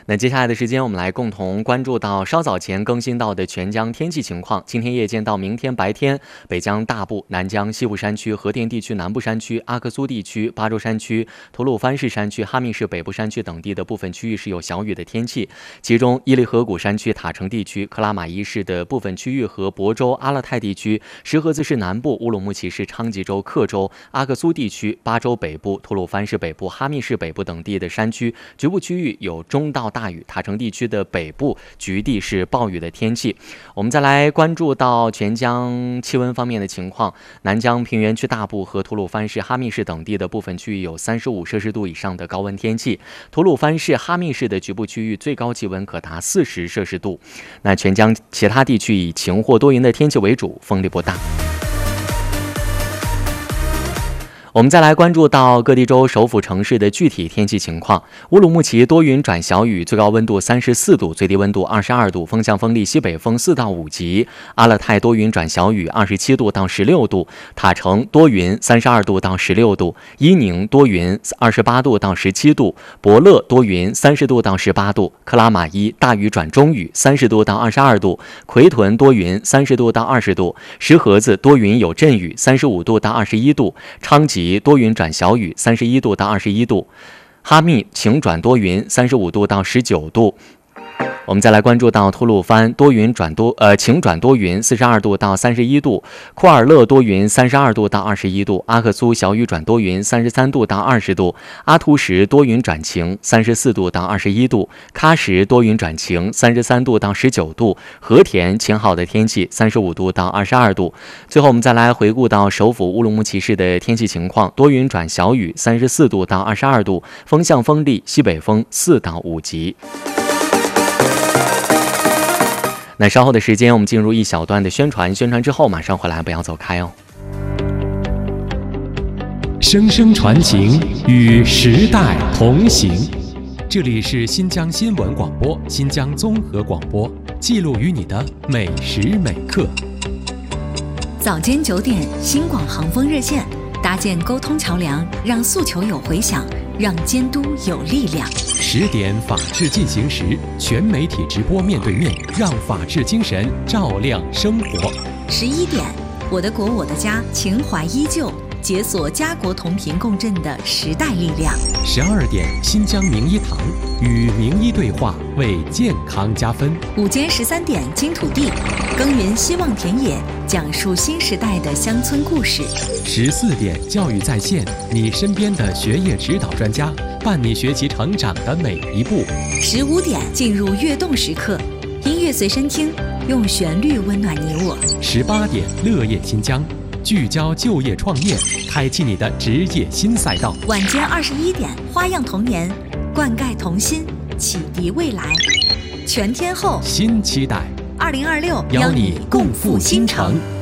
那接下来的时间，我们来共同关注到稍早前更新到的全江天气情况。今天夜间到明天白天，北江大部、南江西部山区、和田地区南部山区、阿克苏地区、巴州山区、吐鲁番市山区、哈密市北部山区等地的部分区域是有小雨的天气，其中伊犁河谷山区、塔城地区、克拉玛依市的部分区域和亳州、阿勒泰地区、石河子市南部、乌鲁木齐市、昌吉州、克州、阿克苏地区、巴州北部、吐鲁番市北部、哈密市北部等地的山区局部区域有中到大雨，塔城地区的北部局地是暴雨的天气。我们再来关注到全江气温方面的情况，南江平原区大部和吐鲁番市、哈密市等地的部分区域有35摄氏度以上的高温天气，吐鲁番市、哈密市的局部区域最高气温可达40摄氏度。那全江其他地区以晴或多云的天气为主，风力不大。我们再来关注到各地州首府城市的具体天气情况。乌鲁木齐多云转小雨，最高温度34度，最低温度22度，风向风力西北风4到5级。阿勒泰多云转小雨，27度到16度。塔城多云，32度到16度。伊宁多云，28度到17度。博乐多云，30度到18度。克拉玛依大雨转中雨，30度到22度。奎屯多云，30度到20度。石河子多云有阵雨，35度到21度。昌吉多云转小雨，31度到21度。哈密晴转多云，35度到19度。我们再来关注到吐鲁番多云晴转多云，42度到31度。库尔勒多云32度到21度。阿克苏小雨转多云，33度到20度。阿图什多云转晴，34度到21度。喀什多云转晴，33度到19度。和田晴好的天气，35度到22度。最后我们再来回顾到首府乌鲁木齐市的天气情况，多云转小雨，34度到22度，风向风力西北风4到5级。那稍后的时间，我们进入一小段的宣传之后马上回来，不要走开哦。 声声传情，与时代同行。这里是新疆新闻广播、新疆综合广播，记录与你的每时每刻。 早间9点，新广航风热线，搭建沟通桥梁，让诉求有回响，让监督有力量。 10点，法治进行时，全媒体直播面对面，让法治精神照亮生活。 11点，我的国我的家，情怀依旧，解锁家国同频共振的时代力量。 12点，新疆名医堂，与名医对话，为健康加分。 午间13点，金土地，耕耘希望田野，讲述新时代的乡村故事。 14点，教育在线，你身边的学业指导专家，伴你学习成长的每一步。 15点，进入跃动时刻，音乐随身听，用旋律温暖你我。 18点，乐业新疆，聚焦就业创业，开启你的职业新赛道。 晚间21点，花样童年，灌溉童心，启迪未来。全天候新期待， 2026， 邀你共赴新城。